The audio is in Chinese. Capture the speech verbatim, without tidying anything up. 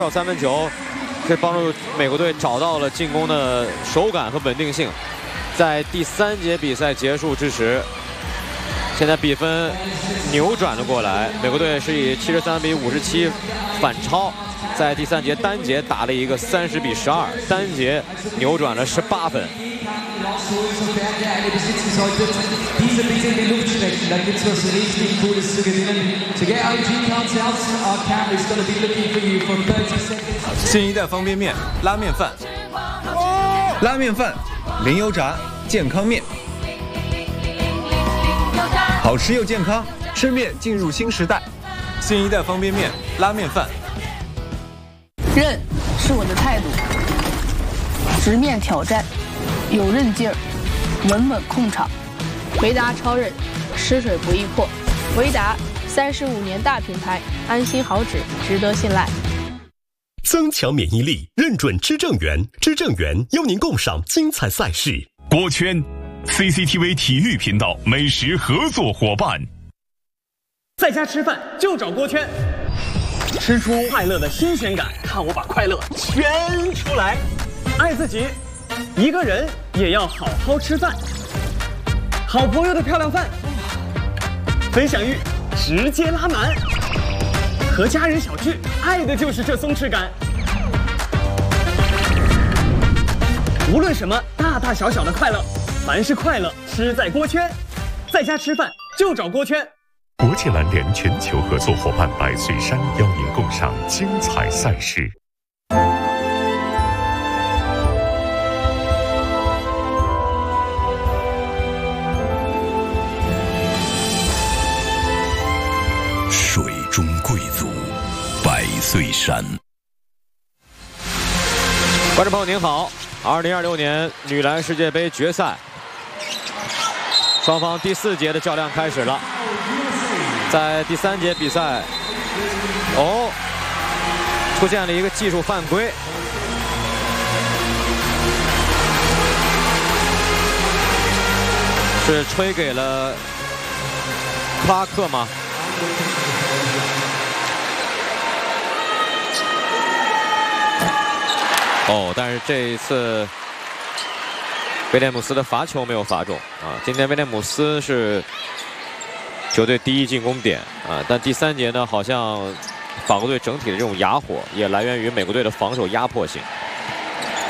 到三分球，这帮助美国队找到了进攻的手感和稳定性。在第三节比赛结束之时，现在比分扭转了过来，美国队是以七十三比五十七反超，在第三节单节打了一个三十比十二，单节扭转了十八分。 Diese bitte in die Luft strecken, da gibt's was richtig Cooles zu gewinnen. To get I G cards out, our camera's gonna be looking for you for thirty seconds. 新一代方便面、拉面饭，拉面饭，零油炸，健康面，好吃又健康，吃面进入新时代。新一代方便面、拉面饭， 韧是我的态度，直面挑战，有韧劲儿，稳稳控场。 维达超韧，湿水不易破。维达三十五年大品牌，安心好纸，值得信赖。 增强免疫力，认准知正源，知正源邀您共赏精彩赛事。 锅圈 ，C C T V 体育频道美食合作伙伴。 在家吃饭就找锅圈，吃出快乐的新鲜感，看我把快乐圈出来。爱自己，一个人也要好好吃饭。 好朋友的漂亮饭，分享欲直接拉满，和家人小聚，爱的就是这松弛感。无论什么大大小小的快乐，凡是快乐吃在锅圈，在家吃饭就找锅圈。 国际篮联全球合作伙伴百岁山邀您共赏精彩赛事。 水中贵族，百岁山。 观众朋友您好，二零二六年女篮世界杯决赛，双方第四节的较量开始了。在第三节比赛，哦，出现了一个技术犯规。 是吹给了克拉克吗？哦，但是这一次威廉姆斯的罚球没有罚中啊。今天威廉姆斯是球队第一进攻点啊，但第三节呢，好像法国队整体的这种哑火也来源于美国队的防守压迫性。